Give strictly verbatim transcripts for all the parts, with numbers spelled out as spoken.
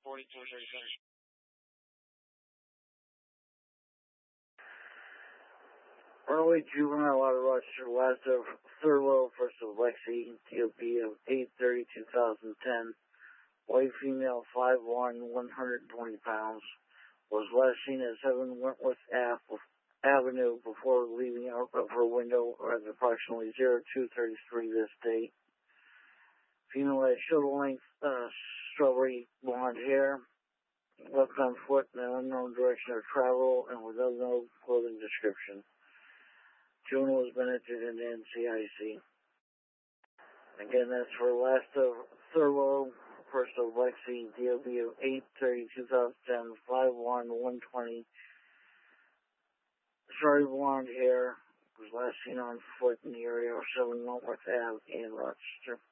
forty-four thirty-five. Early juvenile out of Rochester, last of Thurlow, first of Lexi, T O P of eight thirty two thousand ten. White female, five one, one hundred twenty pounds. Was last seen at seven Wentworth Ave, Avenue before leaving out of her window at approximately zero two thirty-three this date. Female has shoulder-length, uh, strawberry blonde hair, left on foot in an unknown direction of travel, and with no clothing description. Juvenile has been entered into N C I C. Again, that's for last of Thurlow, first of Lexi, D O B of eight thirty two thousand ten, five one, one twenty. Sorry, blonde hair, was last seen on foot in the area of seven Wentworth Ave in Rochester.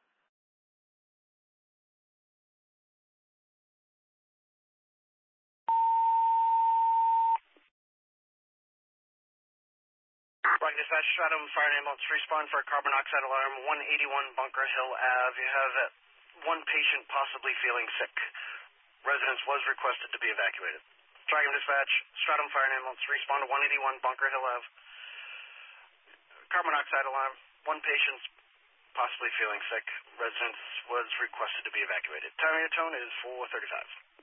Rock Dispatch, Stratum Fire and Ambulance, respond for a carbon monoxide alarm, one eighty-one Bunker Hill Ave. You have one patient possibly feeling sick. Residence was requested to be evacuated. Dragon Dispatch, Stratum Fire and Ambulance, respond to one eighty-one Bunker Hill Ave. Carbon monoxide alarm, one patient possibly feeling sick. Residence was requested to be evacuated. Time of your tone is four thirty-five.